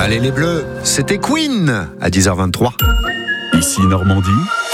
Allez les Bleus, c'était Queen à 10h23. Ici Normandie,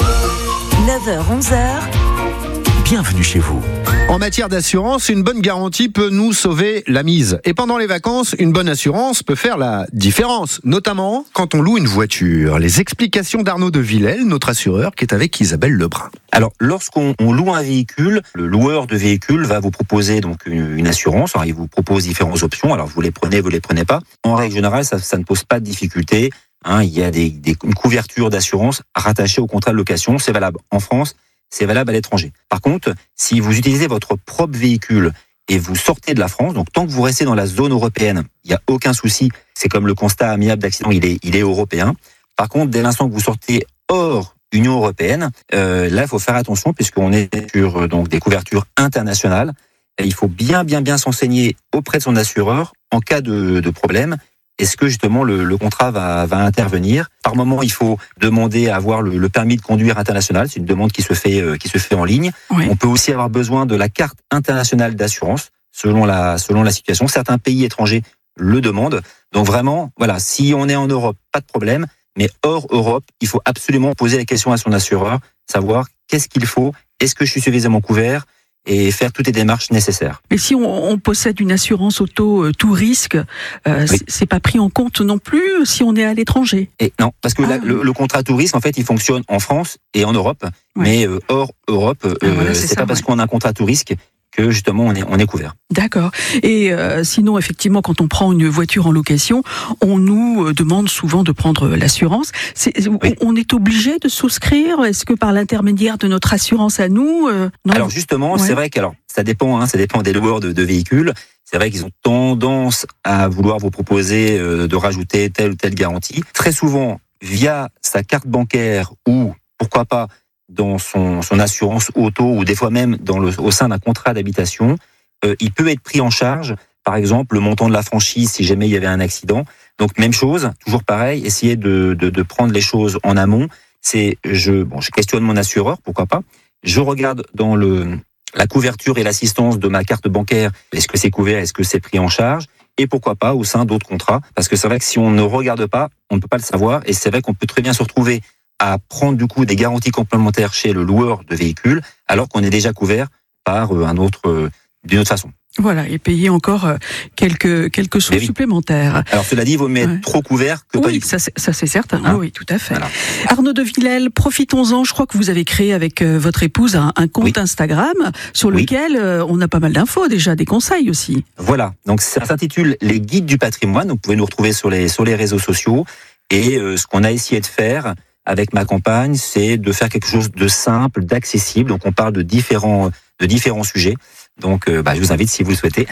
9h-11h, bienvenue chez vous. En matière d'assurance, une bonne garantie peut nous sauver la mise. Et pendant les vacances, une bonne assurance peut faire la différence, notamment quand on loue une voiture. Les explications d'Arnaud de Villèle, notre assureur, qui est avec Isabelle Lebrun. Alors, lorsqu'on loue un véhicule, le loueur de véhicule va vous proposer donc une assurance. Alors, il vous propose différentes options. Alors, vous les prenez pas. En règle générale, ça ne pose pas de difficulté. Il y a une couverture d'assurance rattachée au contrat de location. C'est valable en France, c'est valable à l'étranger. Par contre, si vous utilisez votre propre véhicule et vous sortez de la France, donc tant que vous restez dans la zone européenne, il n'y a aucun souci. C'est comme le constat amiable d'accident, il est européen. Par contre, dès l'instant que vous sortez hors Union européenne, là, il faut faire attention puisqu'on est sur donc des couvertures internationales. Et il faut bien s'enseigner auprès de son assureur en cas de problème. Est-ce que justement le contrat va intervenir? Par moment, il faut demander à avoir le permis de conduire international. C'est une demande qui se fait en ligne. Oui. On peut aussi avoir besoin de la carte internationale d'assurance selon la situation. Certains pays étrangers le demandent. Donc vraiment, voilà, si on est en Europe, pas de problème. Mais hors Europe, il faut absolument poser la question à son assureur, savoir qu'est-ce qu'il faut, est-ce que je suis suffisamment couvert, et faire toutes les démarches nécessaires. Mais si on possède une assurance auto tout risque, oui. C'est pas pris en compte non plus si on est à l'étranger. Et non, parce que le contrat tout risque, en fait, il fonctionne en France et en Europe, ouais. Mais hors Europe, voilà, c'est pas parce qu'on a un contrat tout risque que justement on est couvert. D'accord. Et sinon, effectivement, quand on prend une voiture en location, on nous demande souvent de prendre l'assurance. Oui. On est obligé de souscrire? Est-ce que par l'intermédiaire de notre assurance à nous non. Alors justement, ouais. C'est vrai que ça dépend des loueurs de véhicules. C'est vrai qu'ils ont tendance à vouloir vous proposer de rajouter telle ou telle garantie. Très souvent, via sa carte bancaire ou pourquoi pas dans son assurance auto ou des fois même au sein d'un contrat d'habitation, il peut être pris en charge, par exemple, le montant de la franchise si jamais il y avait un accident. Donc même chose, toujours pareil, essayer de prendre les choses en amont. Je questionne mon assureur, pourquoi pas. Je regarde dans la couverture et l'assistance de ma carte bancaire, est-ce que c'est couvert, est-ce que c'est pris en charge, et pourquoi pas au sein d'autres contrats, parce que c'est vrai que si on ne regarde pas, on ne peut pas le savoir, et c'est vrai qu'on peut très bien se retrouver à prendre du coup des garanties complémentaires chez le loueur de véhicules, alors qu'on est déjà couvert par d'une autre façon. Voilà, et payer encore quelques sous supplémentaires. Alors cela dit, il vaut mieux être trop couvert que pas du tout. Ça c'est certain. Oui, tout à fait. Voilà. Arnaud de Villèle, profitons-en. Je crois que vous avez créé avec votre épouse un compte Instagram sur lequel on a pas mal d'infos déjà, des conseils aussi. Voilà, donc ça s'intitule Les Guides du patrimoine. Vous pouvez nous retrouver sur les réseaux sociaux. Et ce qu'on a essayé de faire avec ma compagne, c'est de faire quelque chose de simple, d'accessible. Donc on parle de différents sujets. Donc je vous invite, si vous le souhaitez,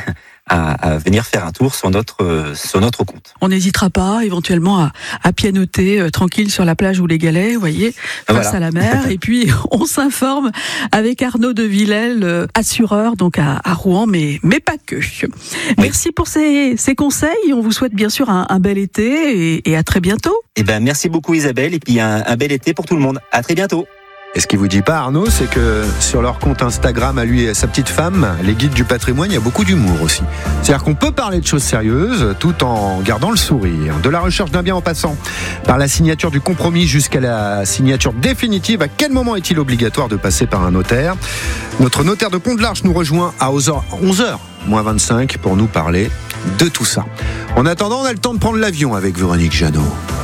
à venir faire un tour sur notre compte. On n'hésitera pas éventuellement à pianoter tranquille sur la plage ou les galets, vous voyez, face à la mer. Et puis on s'informe avec Arnaud de Villèle, assureur donc à Rouen, mais pas que. Oui. Merci pour ces conseils. On vous souhaite bien sûr un bel été et à très bientôt. Merci beaucoup Isabelle, et puis un bel été pour tout le monde. À très bientôt. Et ce qu'il vous dit pas, Arnaud, c'est que sur leur compte Instagram, à lui et à sa petite femme, les guides du patrimoine, il y a beaucoup d'humour aussi. C'est-à-dire qu'on peut parler de choses sérieuses tout en gardant le sourire. De la recherche d'un bien en passant par la signature du compromis jusqu'à la signature définitive, à quel moment est-il obligatoire de passer par un notaire? Notre notaire de Pont-de-l'Arche nous rejoint à 11h-25 pour nous parler de tout ça. En attendant, on a le temps de prendre l'avion avec Véronique Jeannot.